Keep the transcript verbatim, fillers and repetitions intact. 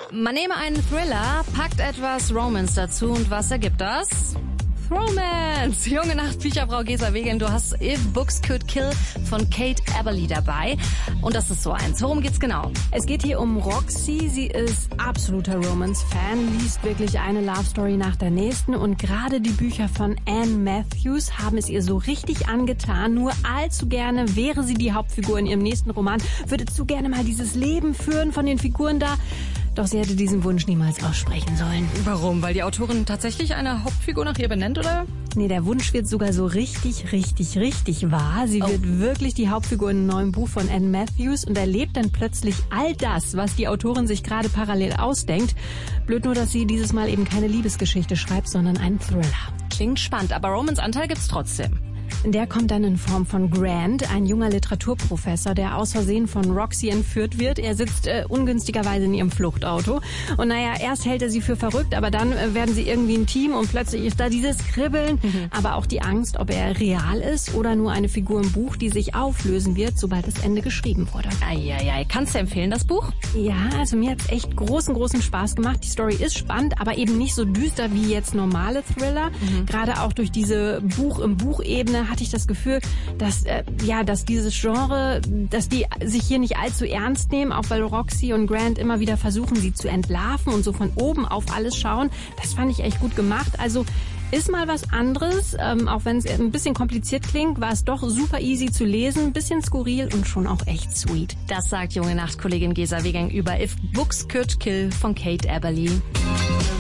Man nehme einen Thriller, packt etwas Romance dazu und was ergibt das? Romance! Junge Nacht, Bücherfrau Gesa Wegeln, du hast If Books Could Kill von Kate Eberly dabei. Und das ist so eins. Worum geht's genau? Es geht hier um Roxy. Sie ist absoluter Romance-Fan, liest wirklich eine Love-Story nach der nächsten. Und gerade die Bücher von Anne Matthews haben es ihr so richtig angetan. Nur allzu gerne wäre sie die Hauptfigur in ihrem nächsten Roman, würde zu gerne mal dieses Leben führen von den Figuren da. Doch sie hätte diesen Wunsch niemals aussprechen sollen. Warum? Weil die Autorin tatsächlich eine Hauptfigur nach ihr benennt, oder? Nee, der Wunsch wird sogar so richtig, richtig, richtig wahr. Sie Oh. wird wirklich die Hauptfigur in einem neuen Buch von Anne Matthews und erlebt dann plötzlich all das, was die Autorin sich gerade parallel ausdenkt. Blöd nur, dass sie dieses Mal eben keine Liebesgeschichte schreibt, sondern einen Thriller. Klingt spannend, aber Romance-Anteil gibt's trotzdem. Der kommt dann in Form von Grant, ein junger Literaturprofessor, der aus Versehen von Roxy entführt wird. Er sitzt äh, ungünstigerweise in ihrem Fluchtauto. Und naja, erst hält er sie für verrückt, aber dann äh, werden sie irgendwie ein Team und plötzlich ist da dieses Kribbeln, mhm. aber auch die Angst, ob er real ist oder nur eine Figur im Buch, die sich auflösen wird, sobald das Ende geschrieben wurde. Eieiei, kannst du empfehlen, das Buch? Ja, also mir hat's echt großen, großen Spaß gemacht. Die Story ist spannend, aber eben nicht so düster wie jetzt normale Thriller. Mhm. Gerade auch durch diese Buch-im-Buch-Ebene hatte ich das Gefühl, dass äh, ja, dass dieses Genre, dass die sich hier nicht allzu ernst nehmen, auch weil Roxy und Grant immer wieder versuchen, sie zu entlarven und so von oben auf alles schauen. Das fand ich echt gut gemacht. Also ist mal was anderes, ähm, auch wenn es ein bisschen kompliziert klingt, war es doch super easy zu lesen, ein bisschen skurril und schon auch echt sweet. Das sagt junge Nacht-Kollegin Gesa Wegeln über If Books Could Kill von Kate Eberly.